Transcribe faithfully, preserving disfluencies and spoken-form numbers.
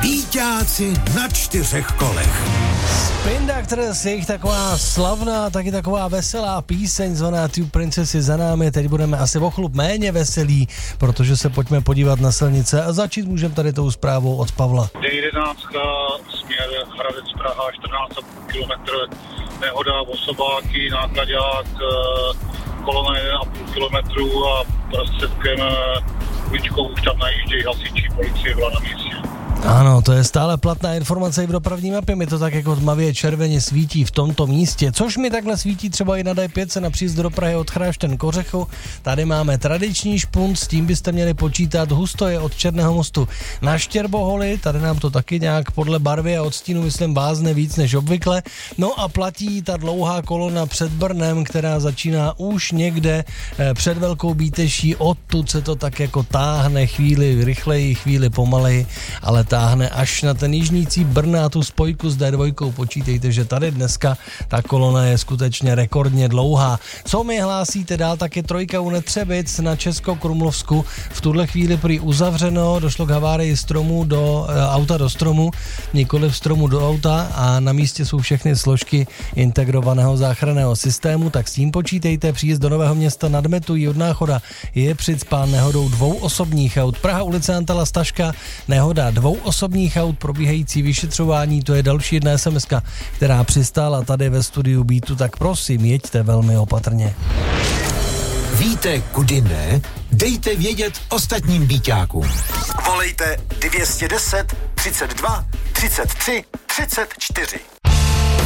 Bíťáci na čtyřech kolech. Spin Doctors, je jich taková slavná, taky taková veselá píseň zvaná Two Princesses za námi. Teď budeme asi o chlup méně veselí, protože se pojďme podívat na silnice a začít můžeme tady tou zprávou od Pavla. D jedenáct, směr Hradec Praha, čtrnáct celá pět kilometru, nehoda, osobáky, nákladák, kolona jeden celá pět kilometru a prostředkem uličkou už tam najíždějí hasiči, policie byla na místě. Ano, to je stále platná informace i v dopravní mapě, mi to tak jako tmavě červeně svítí v tomto místě, což mi takhle svítí třeba i na D pět na příjezd do Prahy od Chrášťan Kořechu. Tady máme tradiční špunt, s tím byste měli počítat, husto je od Černého mostu na Štěrboholy, tady nám to taky nějak podle barvy a odstínu, myslím, vázne víc než obvykle. No a platí ta dlouhá kolona před Brnem, která začíná už někde před Velkou Bíteší, odtud se to tak jako táhne chvíli rychleji, chvíli pomaleji, ale táhne až na ten jižní cíp Brna a tu spojku s D dva. Počítejte, že tady dneska ta kolona je skutečně rekordně dlouhá. Co mi hlásíte dál, tak je trojka u Netřebic na Českokrumlovsku. V tuhle chvíli prý uzavřeno, došlo k havárii stromu do e, auta do stromu, nikoliv stromu do auta a na místě jsou všechny složky integrovaného záchranného systému, tak s tím počítejte. Příjezd do Nového Města nad Metují od Náchoda je přicpán nehodou dvou osobních aut. Praha ulice Antala Staška, nehoda dvou osobních aut, probíhající vyšetřování, to je další jedna es em eska, která přistála tady ve studiu Beatu, tak prosím, jeďte velmi opatrně. Víte, kudy ne? Dejte vědět ostatním Bíťákům. Volejte dvě stě deset, třicet dva, třicet tři, třicet čtyři.